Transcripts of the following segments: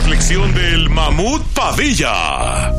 reflexión del Mamut Padilla.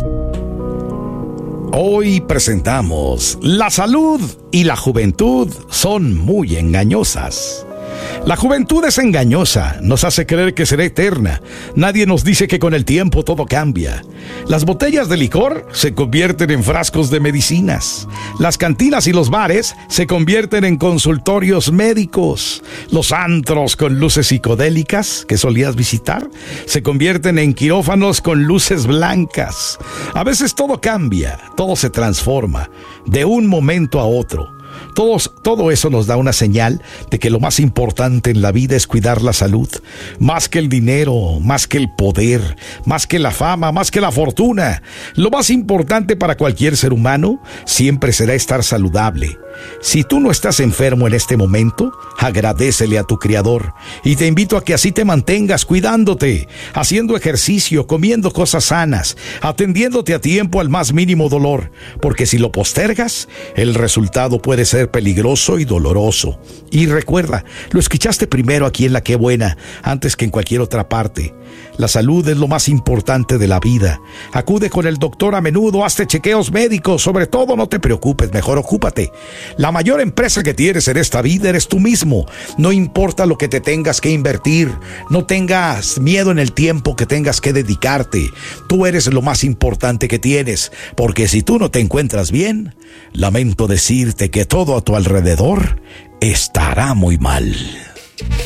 Hoy presentamos: la salud y la juventud son muy engañosas. La juventud es engañosa, nos hace creer que será eterna. Nadie nos dice que con el tiempo todo cambia. Las botellas de licor se convierten en frascos de medicinas. Las cantinas y los bares se convierten en consultorios médicos. Los antros con luces psicodélicas que solías visitar se convierten en quirófanos con luces blancas. A veces todo cambia, todo se transforma, de un momento a otro. Todo eso nos da una señal de que lo más importante en la vida es cuidar la salud, más que el dinero, más que el poder, más que la fama, más que la fortuna. Lo más importante para cualquier ser humano siempre será estar saludable. Si tú no estás enfermo en este momento, agradécele a tu Creador y te invito a que así te mantengas cuidándote, haciendo ejercicio, comiendo cosas sanas, atendiéndote a tiempo al más mínimo dolor, porque si lo postergas, el resultado puede ser peligroso y doloroso. Y recuerda, lo escuchaste primero aquí en La Qué Buena, antes que en cualquier otra parte. La salud es lo más importante de la vida. Acude con el doctor a menudo, hazte chequeos médicos, sobre todo no te preocupes, mejor ocúpate. La mayor empresa que tienes en esta vida eres tú mismo. No importa lo que te tengas que invertir, no tengas miedo en el tiempo que tengas que dedicarte. Tú eres lo más importante que tienes, porque si tú no te encuentras bien, lamento decirte que todo a tu alrededor estará muy mal.